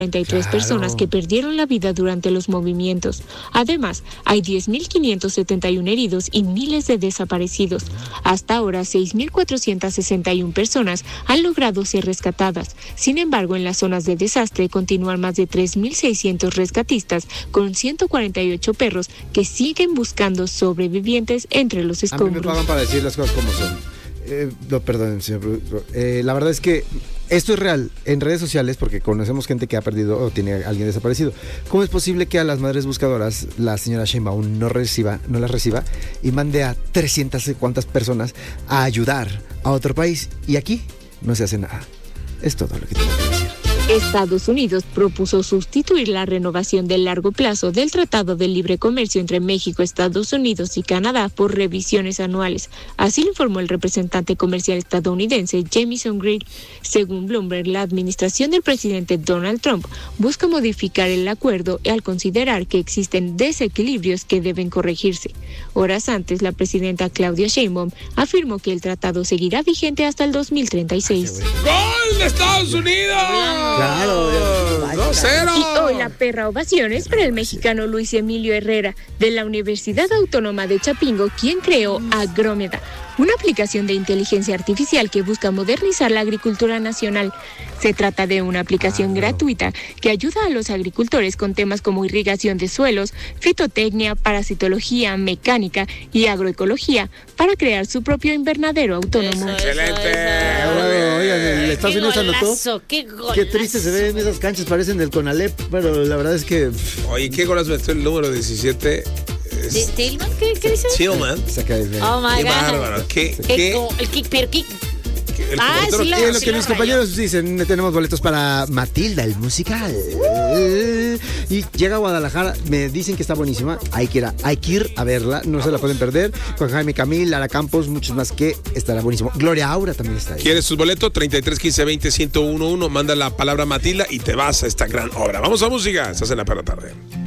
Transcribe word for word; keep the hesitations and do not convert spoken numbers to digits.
cuarenta y tres claro. personas que perdieron la vida durante los movimientos. Además, hay diez mil quinientos setenta y uno heridos y miles de desaparecidos. Hasta ahora, seis mil cuatrocientas sesenta y una personas han logrado ser rescatadas. Sin embargo, en las zonas de desastre continúan más de tres mil seiscientos rescatistas con ciento cuarenta y ocho perros que siguen buscando sobrevivientes entre los escombros. A mí me pagan para decir las cosas como son. Eh, no, perdón, señor. Eh, la verdad es que esto es real en redes sociales porque conocemos gente que ha perdido o tiene a alguien desaparecido. ¿Cómo es posible que a las madres buscadoras la señora Sheinbaum no reciba, no las reciba y mande a trescientas y cuantas personas a ayudar a otro país y aquí no se hace nada? Es todo lo que tengo que decir. Estados Unidos propuso sustituir la renovación del largo plazo del Tratado de Libre Comercio entre México, Estados Unidos y Canadá por revisiones anuales. Así lo informó el representante comercial estadounidense Jamieson Greer. Según Bloomberg, la administración del presidente Donald Trump busca modificar el acuerdo al considerar que existen desequilibrios que deben corregirse. Horas antes, la presidenta Claudia Sheinbaum afirmó que el tratado seguirá vigente hasta el dos mil treinta y seis. ¡Gol de Estados Unidos! Claro, dos cero. Y hoy la perra ovaciones para el mexicano Luis Emilio Herrera de la Universidad Autónoma de Chapingo, quien creó Agrómeda, una aplicación de inteligencia artificial que busca modernizar la agricultura nacional. Se trata de una aplicación gratuita que ayuda a los agricultores con temas como irrigación de suelos, fitotecnia, parasitología, mecánica y agroecología para crear su propio invernadero autónomo. Eso, excelente. Oigan, el Estados Unidos anotó. Qué golazo. Qué triste se ven esas canchas, parecen del Conalep, pero la verdad es que... Oye, qué golazo metió el número diecisiete. Es... ¿Tillman? ¿Qué, qué dice? Tillman. Oh my qué God. Bárbaro. ¿Qué, ¿Qué, qué? el kick, pero kick. El ah, sí, lo, y lo sí que lo mis rayó. compañeros dicen, tenemos boletos para Matilda, el musical. Uh. Y llega a Guadalajara, me dicen que está buenísima. Hay que ir a, hay que ir a verla, no se la pueden perder. Con Jaime Camil, Lara Campos, muchos más que estará buenísimo. Gloria Aura también está ahí. ¿Quieres sus boletos? treinta y tres, quince, veinte, ciento uno, uno. Manda la palabra Matilda y te vas a esta gran obra. Vamos a música. Estás en La Perra Tarde.